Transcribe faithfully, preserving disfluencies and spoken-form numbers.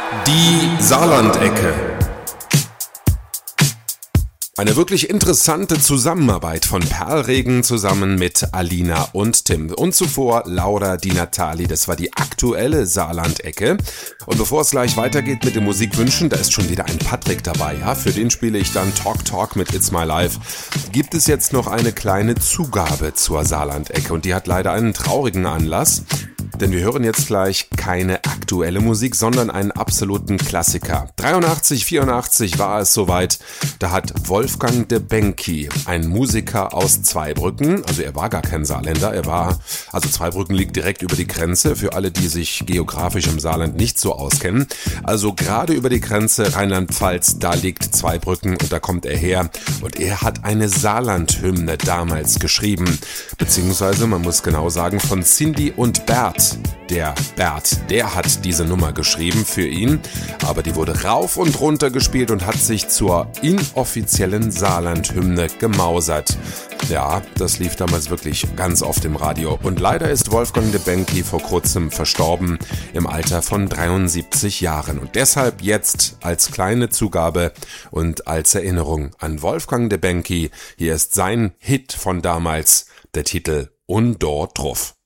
Die Saarlandecke. Eine wirklich interessante Zusammenarbeit von Perlregen zusammen mit Alina und Tim. Und zuvor Laura Di Natali, das war die aktuelle Saarlandecke. Und bevor es gleich weitergeht mit den Musikwünschen, da ist schon wieder ein Patrick dabei. Ja, für den spiele ich dann Talk Talk mit It's My Life. Gibt es jetzt noch eine kleine Zugabe zur Saarlandecke und die hat leider einen traurigen Anlass. Denn wir hören jetzt gleich keine aktuelle Musik, sondern einen absoluten Klassiker. dreiundachtzig, vierundachtzig war es soweit, da hat Wolfgang de Benki, ein Musiker aus Zweibrücken, also er war gar kein Saarländer, er war, also Zweibrücken liegt direkt über die Grenze, für alle, die sich geografisch im Saarland nicht so auskennen. Also gerade über die Grenze Rheinland-Pfalz, da liegt Zweibrücken und da kommt er her. Und er hat eine Saarland-Hymne damals geschrieben, beziehungsweise man muss genau sagen von Cindy und Bert. Der Bert, der hat diese Nummer geschrieben für ihn, aber die wurde rauf und runter gespielt und hat sich zur inoffiziellen Saarland-Hymne gemausert. Ja, das lief damals wirklich ganz oft im Radio. Und leider ist Wolfgang de Benki vor kurzem verstorben, im Alter von dreiundsiebzig Jahren. Und deshalb jetzt als kleine Zugabe und als Erinnerung an Wolfgang de Benki, hier ist sein Hit von damals, der Titel Und dort drauf.